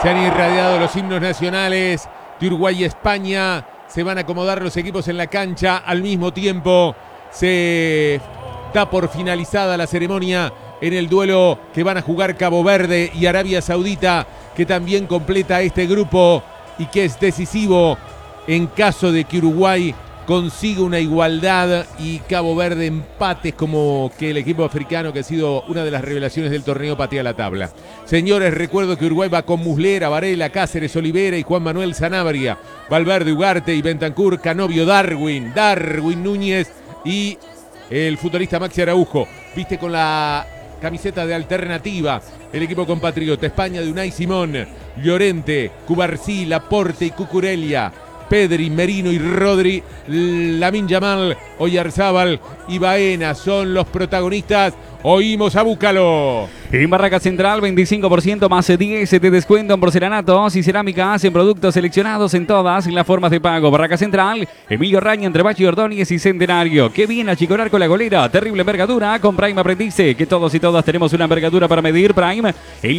Se han irradiado los himnos nacionales de Uruguay y España. Se van a acomodar los equipos en la cancha. Al mismo tiempo se da por finalizada la ceremonia en el duelo que van a jugar Cabo Verde y Arabia Saudita, que también completa este grupo y que es decisivo en caso de que Uruguay consiga una igualdad y Cabo Verde empates, como que el equipo africano, que ha sido una de las revelaciones del torneo, patea la tabla. Señores, recuerdo que Uruguay va con Muslera, Varela, Cáceres, Olivera y Juan Manuel Sanabria, Valverde, Ugarte y Bentancur, Canovio, Darwin Núñez y el futbolista Maxi Araujo. Viste con la camiseta de Alternativa el equipo compatriota. España de Unai Simón, Llorente, Cubarsí, Laporte y Cucurella, Pedri, Merino y Rodri, Lamine Yamal, Oyarzábal y Baena son los protagonistas. Oímos a Búcalo. En Barraca Central, 25% más 10 de descuento en porcelanatos y cerámicas en productos seleccionados en todas las formas de pago. Barraca Central, Emilio Raña, entre Bachi Ordóñez y Centenario. Qué bien achicorar con la golera. Terrible envergadura. Con Prime aprendiste que todos y todas tenemos una envergadura para medir. Prime, el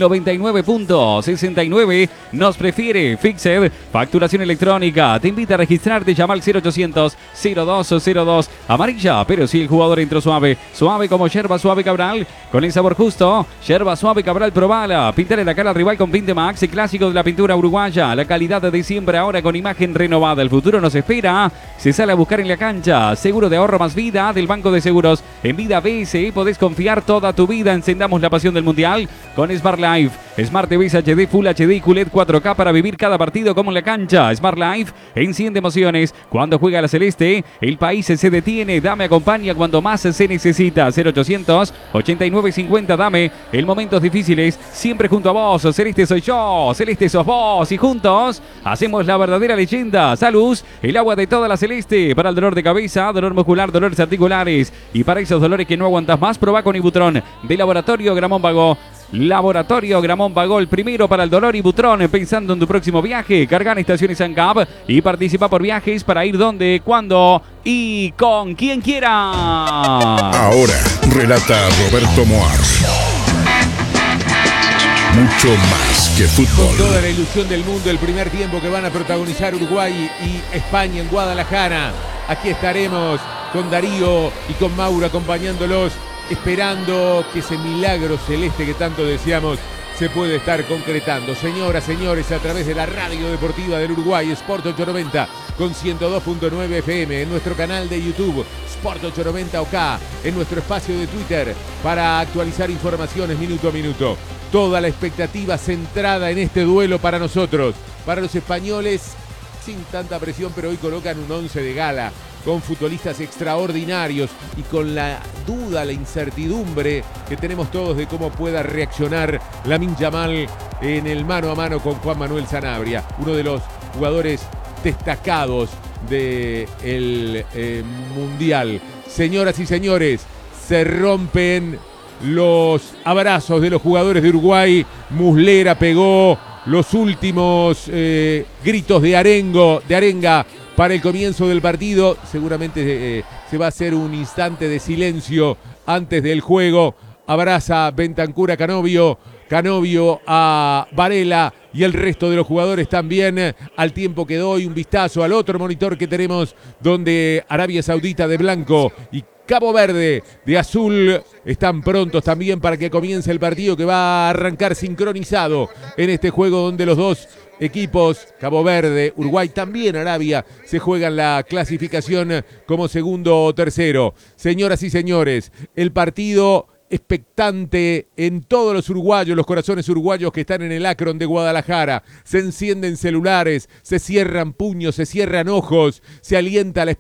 99.69 nos prefiere. Fixed, facturación electrónica. Te invita a registrarte. Llama al 0800 0202. Amarilla, pero si el jugador entró suave. Suave como yerba suave Cabral, con el sabor justo. Yerba suave Cabral, probala. Pintar en la cara al rival con Pinte Max, el clásico de la pintura uruguaya. La calidad de siempre, ahora con imagen renovada. El futuro nos espera. Se sale a buscar en la cancha. Seguro de ahorro más vida del Banco de Seguros. En Vida BSI podés confiar toda tu vida. Encendamos la pasión del Mundial con Smart Life. Smart TV HD, Full HD y QLED 4K para vivir cada partido como en la cancha. Smart Life enciende emociones. Cuando juega la Celeste, el país se detiene. Dame acompaña cuando más se necesita. 0800 8950 Dame. En momentos difíciles, siempre junto a vos. Celeste soy yo, Celeste sos vos. Y juntos hacemos la verdadera leyenda. Salud, el agua de toda la Celeste. Para el dolor de cabeza, dolor muscular, dolores articulares. Y para esos dolores que no aguantas más, probá con Ibutrón. De Laboratorio Gramón Vago. Laboratorio Gramón Vago, el primero para el dolor. Ibutrón, pensando en tu próximo viaje. Carga en estaciones ANCAP y participa por viajes para ir donde, cuando y con quien quiera. Ahora relata Roberto Moar. Mucho más que fútbol. Con toda la ilusión del mundo, el primer tiempo que van a protagonizar Uruguay y España en Guadalajara. Aquí estaremos con Darío y con Mauro acompañándolos, esperando que ese milagro celeste que tanto deseamos se puede estar concretando. Señoras, señores, a través de la radio deportiva del Uruguay, Sport 890 con 102.9 FM, en nuestro canal de YouTube, Sport 890 OK, en nuestro espacio de Twitter, para actualizar informaciones minuto a minuto. Toda la expectativa centrada en este duelo para nosotros, para los españoles, sin tanta presión, pero hoy colocan un 11 de gala, con futbolistas extraordinarios y con la duda, la incertidumbre que tenemos todos de cómo pueda reaccionar Lamine Yamal en el mano a mano con Juan Manuel Sanabria, uno de los jugadores destacados del Mundial. Señoras y señores, se rompen los abrazos de los jugadores de Uruguay. Muslera pegó los últimos gritos de arenga para el comienzo del partido. Seguramente se va a hacer un instante de silencio antes del juego. Abraza Bentancur a Canovio a Varela y el resto de los jugadores también, al tiempo que doy un vistazo al otro monitor que tenemos, donde Arabia Saudita de blanco y Cabo Verde de azul están prontos también para que comience el partido, que va a arrancar sincronizado en este juego donde los dos equipos, Cabo Verde, Uruguay, también Arabia, se juegan la clasificación como segundo o tercero. Señoras y señores, el partido expectante en todos los uruguayos, los corazones uruguayos que están en el Akron de Guadalajara. Se encienden celulares, se cierran puños, se cierran ojos, se alienta la